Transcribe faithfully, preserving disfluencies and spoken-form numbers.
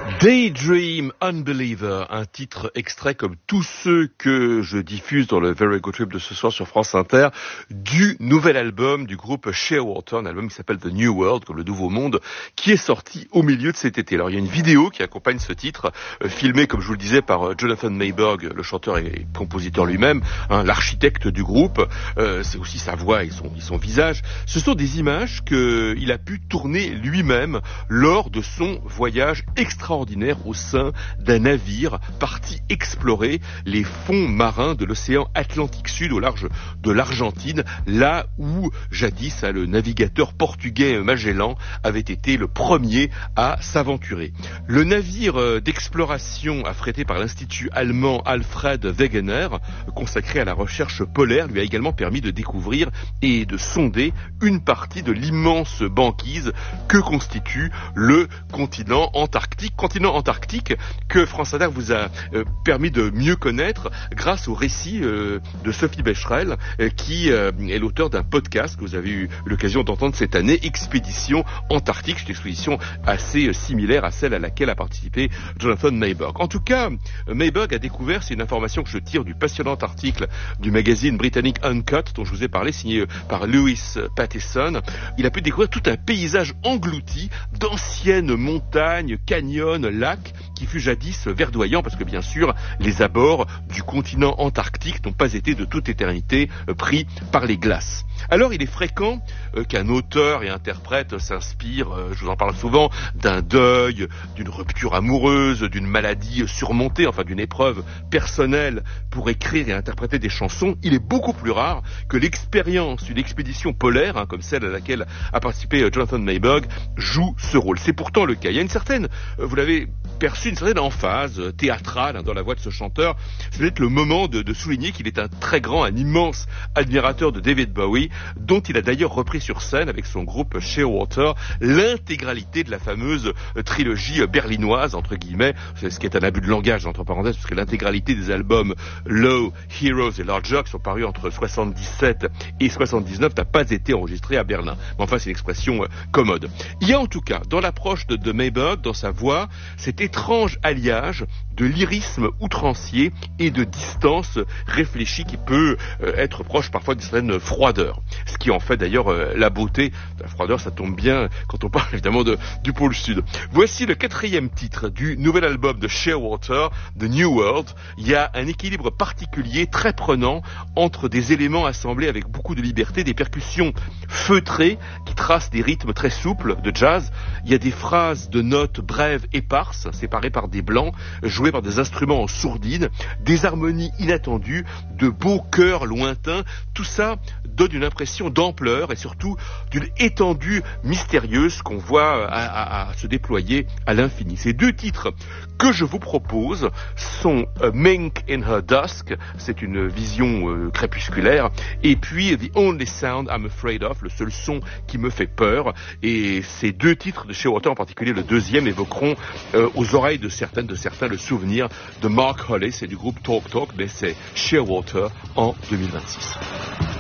Daydream Unbeliever, un titre extrait comme tous ceux que je diffuse dans le Very Good Trip de ce soir sur France Inter, du nouvel album du groupe Shearwater, un album qui s'appelle The New World, comme le Nouveau Monde, qui est sorti au milieu de cet été. Alors il y a une vidéo qui accompagne ce titre, euh, filmée, comme je vous le disais, par euh, Jonathan Mayberg, le chanteur et compositeur lui-même, hein, l'architecte du groupe. Euh, c'est aussi sa voix et son, et son visage. Ce sont des images qu'il a pu tourner lui-même lors de son voyage extraordinaire au sein d'un navire parti explorer les fonds marins de l'océan Atlantique Sud au large de l'Argentine, là où jadis le navigateur portugais Magellan avait été le premier à s'aventurer. Le navire d'exploration affrété par l'Institut allemand Alfred Wegener, consacré à la recherche polaire, lui a également permis de découvrir et de sonder une partie de l'immense banquise que constitue le continent antarctique. Continent antarctique que France Inter vous a euh, permis de mieux connaître grâce au récit euh, de Sophie Becherel, euh, qui euh, est l'auteur d'un podcast que vous avez eu l'occasion d'entendre cette année, Expédition Antarctique. C'est une expédition assez euh, similaire à celle à laquelle a participé Jonathan Mayberg. En tout cas, Mayberg a découvert, c'est une information que je tire du passionnant article du magazine britannique Uncut, dont je vous ai parlé, signé par Lewis Pattison. Il a pu découvrir tout un paysage englouti d'anciennes montagnes, canyons, lacs qui fut jadis verdoyant, parce que bien sûr les abords du continent antarctique n'ont pas été de toute éternité euh, pris par les glaces. Alors il est fréquent euh, qu'un auteur et interprète s'inspire, euh, je vous en parle souvent, d'un deuil, d'une rupture amoureuse, d'une maladie surmontée, enfin d'une épreuve personnelle pour écrire et interpréter des chansons. Il est beaucoup plus rare que l'expérience d'une expédition polaire, hein, comme celle à laquelle a participé euh, Jonathan Mayberg, joue ce rôle. C'est pourtant le cas. Il y a une certaine, euh, vous l'avez perçu, une certaine emphase euh, théâtrale hein, dans la voix de ce chanteur. C'est peut-être le moment de, de souligner qu'il est un très grand, un immense admirateur de David Bowie, dont il a d'ailleurs repris sur scène avec son groupe Shearwater l'intégralité de la fameuse euh, trilogie euh, berlinoise, entre guillemets, c'est ce qui est un abus de langage entre parenthèses, parce que l'intégralité des albums Low, Heroes et Larger, qui sont parus entre soixante-dix-sept et soixante-dix-neuf, n'a pas été enregistré à Berlin. Mais enfin, c'est une expression euh, commode. Il y a en tout cas, dans l'approche de, de Mayberg, dans sa voix, cet étrange alliage de lyrisme outrancier et de distance réfléchie qui peut euh, être proche parfois d'une certaine froideur. Ce qui en fait d'ailleurs euh, la beauté. La froideur, ça tombe bien quand on parle évidemment de, du pôle sud. Voici le quatrième titre du nouvel album de Shearwater, The New World. Il y a un équilibre particulier, très prenant, entre des éléments assemblés avec beaucoup de liberté, des percussions feutrées qui tracent des rythmes très souples de jazz. Il y a des phrases de notes brèves, éparses, séparées par des blancs, jouées par des instruments en sourdine, des harmonies inattendues, de beaux chœurs lointains. Tout ça donne une impression d'ampleur et surtout d'une étendue mystérieuse qu'on voit à, à, à se déployer à l'infini. Ces deux titres que je vous propose sont A Mink in Her Dusk, c'est une vision euh, crépusculaire, et puis The Only Sound I'm Afraid Of, le seul son qui me fait peur. Et ces deux titres de Shearwater, en particulier le deuxième, évoqueront euh, aux oreilles de certaines, de certains, le souvenir de Mark Holley, c'est du groupe Talk Talk, mais c'est Shearwater en deux mille vingt-six.